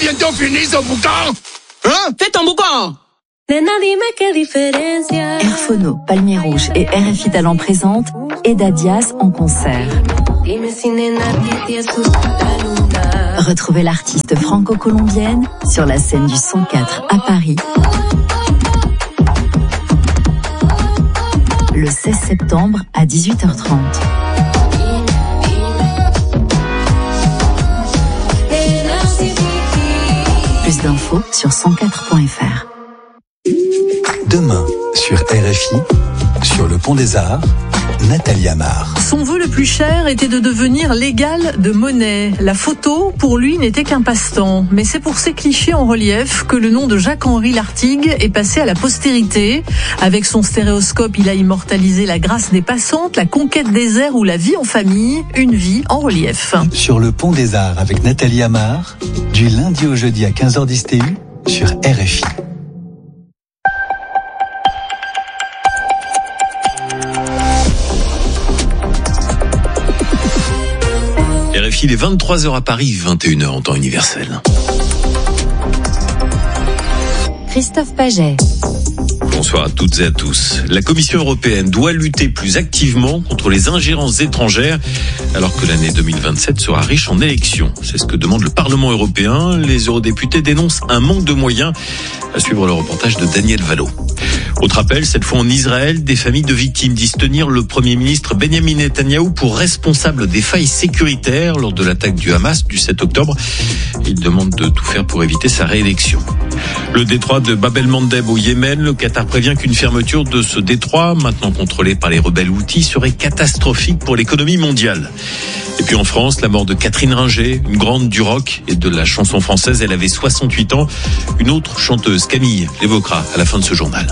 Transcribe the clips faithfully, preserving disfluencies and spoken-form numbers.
bientôt fini ce boucan. Hein? Fais ton boucan. Airphono, Palmier Rouge et R F I Talent présentent Eda Diaz en concert. Retrouvez l'artiste franco-colombienne sur la scène du cent quatre à Paris le seize septembre à dix-huit heures trente. Plus d'infos sur cent quatre point f r. Demain, sur R F I, sur le Pont des Arts, Nathalie Amar. Son vœu le plus cher était de devenir l'égal de Monet. La photo, pour lui, n'était qu'un passe-temps. Mais c'est pour ces clichés en relief que le nom de Jacques-Henri Lartigue est passé à la postérité. Avec son stéréoscope, il a immortalisé la grâce des passantes, la conquête des airs ou la vie en famille. Une vie en relief. Sur le Pont des Arts avec Nathalie Amar, du lundi au jeudi à quinze heures dix T U, sur R F I. R F I, il est vingt-trois heures à Paris, vingt et une heures en temps universel. Christophe Paget. Bonsoir à toutes et à tous. La Commission européenne doit lutter plus activement contre les ingérences étrangères alors que l'année deux mille vingt-sept sera riche en élections. C'est ce que demande le Parlement européen. Les eurodéputés dénoncent un manque de moyens. À suivre le reportage de Daniel Valo. Autre appel, cette fois en Israël, des familles de victimes disent tenir le Premier ministre Benjamin Netanyahou pour responsable des failles sécuritaires lors de l'attaque du Hamas du sept octobre. Ils demandent de tout faire pour éviter sa réélection. Le détroit de Bab el-Mandeb au Yémen, le Qatar prévient qu'une fermeture de ce détroit, maintenant contrôlé par les rebelles houthis, serait catastrophique pour l'économie mondiale. Et puis en France, la mort de Catherine Ringer, une grande du rock et de la chanson française. Elle avait soixante-huit ans. Une autre chanteuse, Camille, l'évoquera à la fin de ce journal.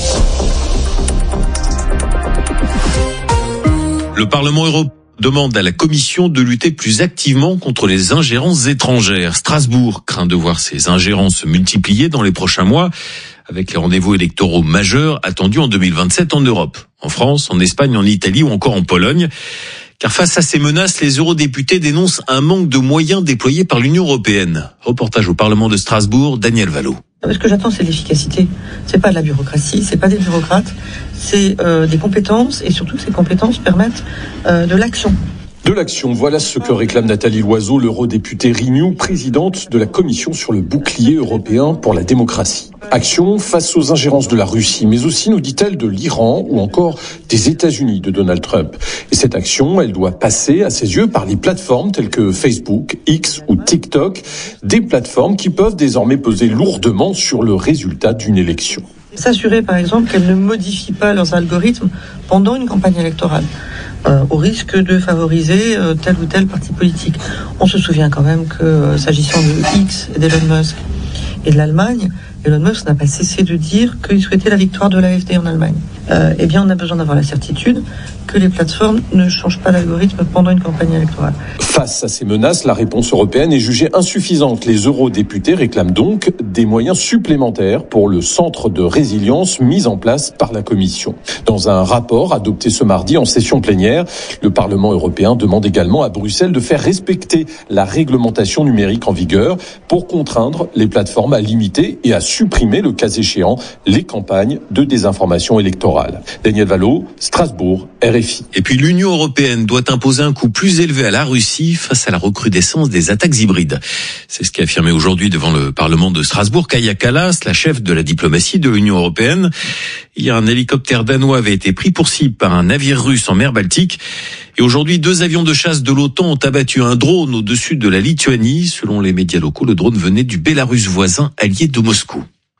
Le Parlement européen demande à la Commission de lutter plus activement contre les ingérences étrangères. Strasbourg craint de voir ces ingérences se multiplier dans les prochains mois, avec les rendez-vous électoraux majeurs attendus en deux mille vingt-sept en Europe, en France, en Espagne, en Italie ou encore en Pologne. Car face à ces menaces, les eurodéputés dénoncent un manque de moyens déployés par l'Union européenne. Reportage au Parlement de Strasbourg, Daniel Valo. Ce que j'attends, c'est de l'efficacité. C'est pas de la bureaucratie, c'est pas des bureaucrates, c'est euh, des compétences, et surtout que ces compétences permettent euh, de l'action. De l'action, voilà ce que réclame Nathalie Loiseau, l'eurodéputée Renew, présidente de la Commission sur le bouclier européen pour la démocratie. Action face aux ingérences de la Russie, mais aussi, nous dit-elle, de l'Iran ou encore des États-Unis de Donald Trump. Et cette action, elle doit passer, à ses yeux, par les plateformes telles que Facebook, X ou TikTok, des plateformes qui peuvent désormais peser lourdement sur le résultat d'une élection. S'assurer, par exemple, qu'elles ne modifient pas leurs algorithmes pendant une campagne électorale. Euh, au risque de favoriser euh, tel ou tel parti politique. On se souvient quand même que, euh, s'agissant de X et d'Elon Musk et de l'Allemagne, Elon Musk n'a pas cessé de dire qu'il souhaitait la victoire de l'A F D en Allemagne. Euh, eh bien, on a besoin d'avoir la certitude que les plateformes ne changent pas d'algorithme pendant une campagne électorale. Face à ces menaces, la réponse européenne est jugée insuffisante. Les eurodéputés réclament donc des moyens supplémentaires pour le centre de résilience mis en place par la Commission. Dans un rapport adopté ce mardi en session plénière, le Parlement européen demande également à Bruxelles de faire respecter la réglementation numérique en vigueur pour contraindre les plateformes à limiter et à supprimer, le cas échéant, les campagnes de désinformation électorale. Daniel Valo, Strasbourg, R F I. Et puis l'Union européenne doit imposer un coût plus élevé à la Russie face à la recrudescence des attaques hybrides. C'est ce qu'a affirmé aujourd'hui devant le Parlement de Strasbourg Kaja Kallas, la chef de la diplomatie de l'Union européenne. Hier, un hélicoptère danois avait été pris pour cible par un navire russe en mer Baltique. Et aujourd'hui, deux avions de chasse de l'OTAN ont abattu un drone au-dessus de la Lituanie. Selon les médias locaux, le drone venait du Bélarus voisin, allié de Moscou.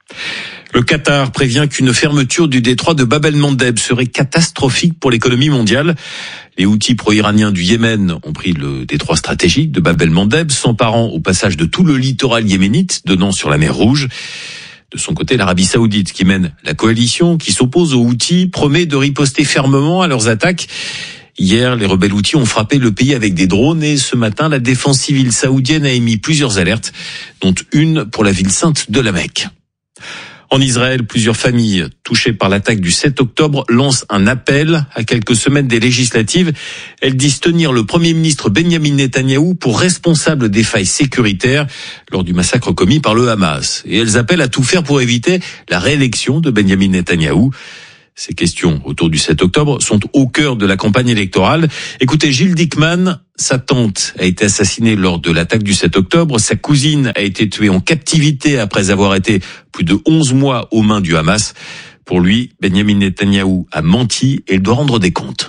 Le Qatar prévient qu'une fermeture du détroit de Bab el-Mandeb serait catastrophique pour l'économie mondiale. Les Houthis pro-iraniens du Yémen ont pris le détroit stratégique de Bab el-Mandeb, s'emparant au passage de tout le littoral yéménite, donnant sur la mer Rouge. De son côté, l'Arabie Saoudite, qui mène la coalition, qui s'oppose aux Houthis, promet de riposter fermement à leurs attaques. Hier, les rebelles Houthis ont frappé le pays avec des drones et ce matin, la défense civile saoudienne a émis plusieurs alertes, dont une pour la ville sainte de la Mecque. En Israël, plusieurs familles touchées par l'attaque du sept octobre lancent un appel à quelques semaines des législatives. Elles disent tenir le Premier ministre Benyamin Netanyahou pour responsable des failles sécuritaires lors du massacre commis par le Hamas. Et elles appellent à tout faire pour éviter la réélection de Benyamin Netanyahou. Ces questions autour du sept octobre sont au cœur de la campagne électorale. Écoutez, Gilles Dickmann, sa tante a été assassinée lors de l'attaque du sept octobre. Sa cousine a été tuée en captivité après avoir été plus de onze mois aux mains du Hamas. Pour lui, Benyamin Netanyahou a menti et il doit rendre des comptes.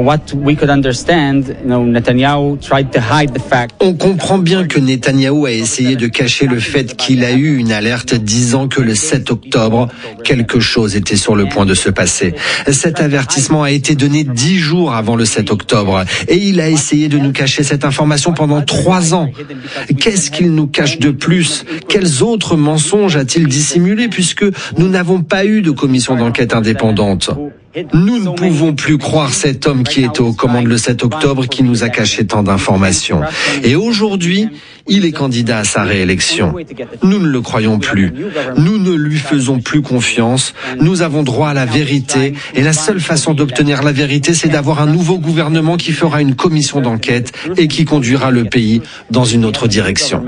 On comprend bien que Netanyahou a essayé de cacher le fait qu'il a eu une alerte disant que le sept octobre, quelque chose était sur le point de se passer. Cet avertissement a été donné dix jours avant le sept octobre et il a essayé de nous cacher cette information pendant trois ans. Qu'est-ce qu'il nous cache de plus? Quels autres mensonges a-t-il dissimulé puisque nous n'avons pas eu de commission d'enquête indépendante? Nous ne pouvons plus croire cet homme qui était aux commandes le sept octobre qui nous a caché tant d'informations. Et aujourd'hui, il est candidat à sa réélection. Nous ne le croyons plus. Nous ne lui faisons plus confiance. Nous avons droit à la vérité. Et la seule façon d'obtenir la vérité, c'est d'avoir un nouveau gouvernement qui fera une commission d'enquête et qui conduira le pays dans une autre direction.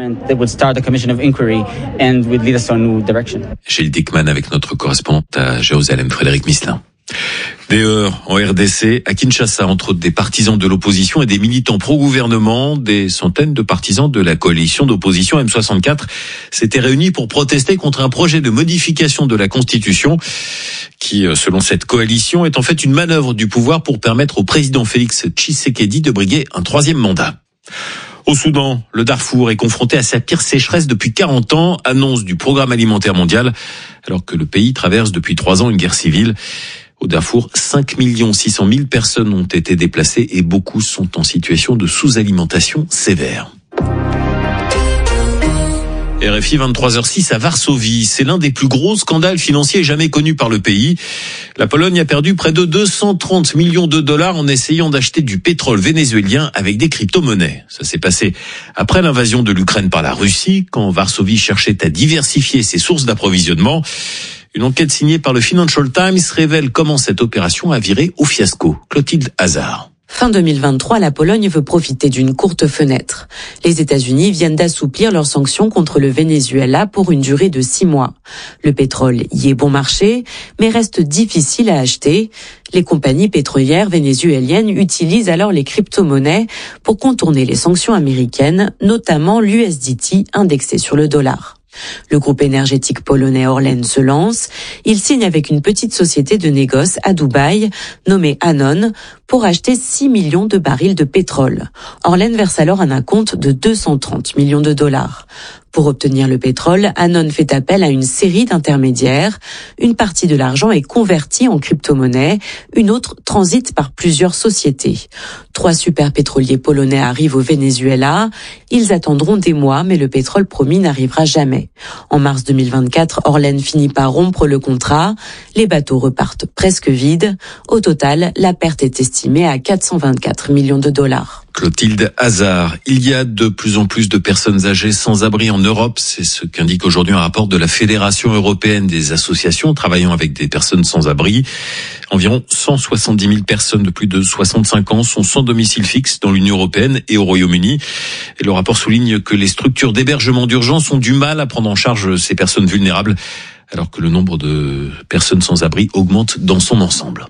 Gilles Dickmann avec notre correspondant à Jérusalem, Frédéric Misselin. Des heurts en R D C, à Kinshasa, entre autres des partisans de l'opposition et des militants pro-gouvernement. Des centaines de partisans de la coalition d'opposition M soixante-quatre s'étaient réunis pour protester contre un projet de modification de la Constitution qui, selon cette coalition, est en fait une manœuvre du pouvoir pour permettre au président Félix Tshisekedi de briguer un troisième mandat. Au Soudan, le Darfour est confronté à sa pire sécheresse depuis quarante ans, annonce du Programme alimentaire mondial, alors que le pays traverse depuis trois ans une guerre civile. Au Darfour, cinq millions six cent mille personnes ont été déplacées et beaucoup sont en situation de sous-alimentation sévère. R F I vingt-trois heures six à Varsovie, c'est l'un des plus gros scandales financiers jamais connus par le pays. La Pologne a perdu près de deux cent trente millions de dollars en essayant d'acheter du pétrole vénézuélien avec des crypto-monnaies. Ça s'est passé après l'invasion de l'Ukraine par la Russie, quand Varsovie cherchait à diversifier ses sources d'approvisionnement. Une enquête signée par le Financial Times révèle comment cette opération a viré au fiasco. Clotilde Hazard. Fin deux mille vingt-trois, la Pologne veut profiter d'une courte fenêtre. Les États-Unis viennent d'assouplir leurs sanctions contre le Venezuela pour une durée de six mois. Le pétrole y est bon marché, mais reste difficile à acheter. Les compagnies pétrolières vénézuéliennes utilisent alors les crypto-monnaies pour contourner les sanctions américaines, notamment l'U S D T indexé sur le dollar. Le groupe énergétique polonais Orlen se lance. Il signe avec une petite société de négoce à Dubaï, nommée Anon, pour acheter six millions de barils de pétrole. Orlen verse alors un acompte de deux cent trente millions de dollars. Pour obtenir le pétrole, Anon fait appel à une série d'intermédiaires. Une partie de l'argent est convertie en crypto-monnaie, une autre transite par plusieurs sociétés. Trois superpétroliers polonais arrivent au Venezuela. Ils attendront des mois, mais le pétrole promis n'arrivera jamais. En mars deux mille vingt-quatre, Orlen finit par rompre le contrat. Les bateaux repartent presque vides. Au total, la perte est estimée à quatre cent vingt-quatre millions de dollars. Clotilde Hazard. Il y a de plus en plus de personnes âgées sans abri en Europe. C'est ce qu'indique aujourd'hui un rapport de la Fédération européenne des associations travaillant avec des personnes sans abri. Environ cent soixante-dix mille personnes de plus de soixante-cinq ans sont sans domicile fixe dans l'Union européenne et au Royaume-Uni. Et le rapport souligne que les structures d'hébergement d'urgence ont du mal à prendre en charge ces personnes vulnérables, alors que le nombre de personnes sans abri augmente dans son ensemble.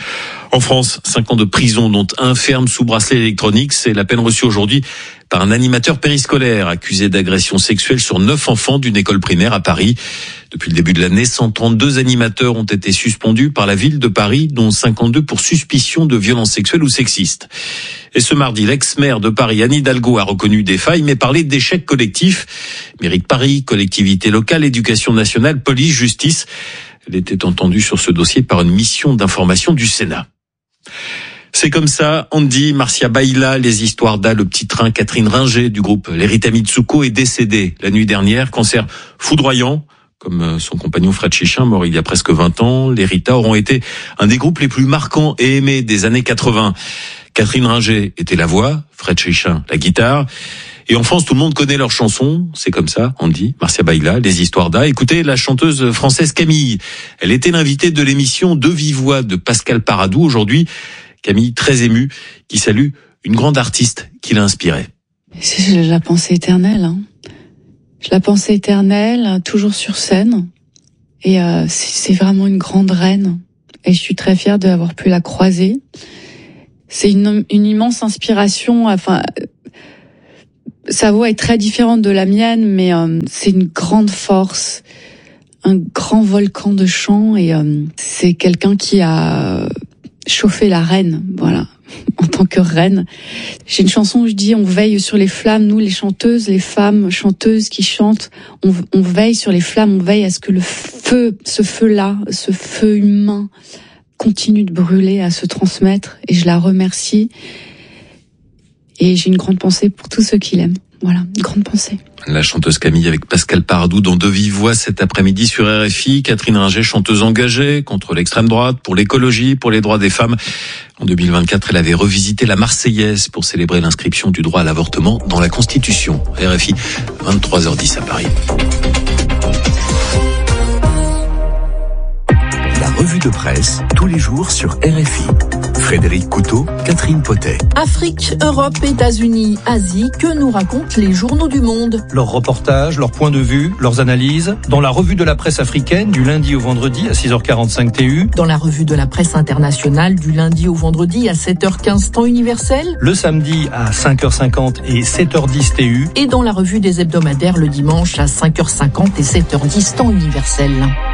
En France, cinq ans de prison, dont un ferme sous bracelet électronique. C'est la peine reçue aujourd'hui par un animateur périscolaire accusé d'agression sexuelle sur neuf enfants d'une école primaire à Paris. Depuis le début de l'année, cent trente-deux animateurs ont été suspendus par la ville de Paris, dont cinquante-deux pour suspicion de violences sexuelles ou sexistes. Et ce mardi, l'ex-maire de Paris, Anne Hidalgo, a reconnu des failles, mais parlé d'échecs collectifs. Mairie de Paris, collectivités locales, éducation nationale, police, justice. Elle était entendue sur ce dossier par une mission d'information du Sénat. C'est comme ça, Andy, Marcia Baïla, les histoires d'A, le petit train, Catherine Ringer du groupe Lerita Mitsuko est décédée la nuit dernière, cancer foudroyant, comme son compagnon Fred Chichin, mort il y a presque vingt ans. Lerita auront été un des groupes les plus marquants et aimés des années quatre-vingts. Catherine Ringer était la voix, Fred Chechin la guitare. Et en France, tout le monde connaît leurs chansons, c'est comme ça, on dit. Marcia Baïla, Les Histoires d'A. Écoutez la chanteuse française Camille. Elle était l'invitée de l'émission De Vive Voix de Pascal Paradou. Aujourd'hui, Camille, très émue, qui salue une grande artiste qui l'a inspirée. C'est la pensée éternelle. Hein. Je la pensais éternelle, toujours sur scène. Et euh, c'est vraiment une grande reine. Et je suis très fière d'avoir pu la croiser. C'est une, une immense inspiration. Enfin, sa voix est très différente de la mienne, mais euh, c'est une grande force, un grand volcan de chant. Et euh, c'est quelqu'un qui a chauffé la reine, voilà. En tant que reine. J'ai une chanson où je dis on veille sur les flammes, nous les chanteuses, les femmes chanteuses qui chantent, on, on veille sur les flammes, on veille à ce que le feu, ce feu-là, ce feu humain continue de brûler, à se transmettre, et je la remercie. Et j'ai une grande pensée pour tous ceux qui l'aiment. Voilà, une grande pensée. La chanteuse Camille avec Pascal Paradou dans De Vive Voix cet après-midi sur R F I. Catherine Ringer, chanteuse engagée contre l'extrême droite, pour l'écologie, pour les droits des femmes. En deux mille vingt-quatre, elle avait revisité la Marseillaise pour célébrer l'inscription du droit à l'avortement dans la Constitution. R F I, vingt-trois heures dix à Paris. La revue de presse, tous les jours sur R F I. Frédéric Couteau, Catherine Potet. Afrique, Europe, États-Unis, Asie, que nous racontent les journaux du monde? Leurs reportages, leurs points de vue, leurs analyses, dans la revue de la presse africaine du lundi au vendredi à six heures quarante-cinq T U. Dans la revue de la presse internationale du lundi au vendredi à sept heures quinze temps universel. Le samedi à cinq heures cinquante et sept heures dix T U. Et dans la revue des hebdomadaires le dimanche à cinq heures cinquante et sept heures dix temps universel.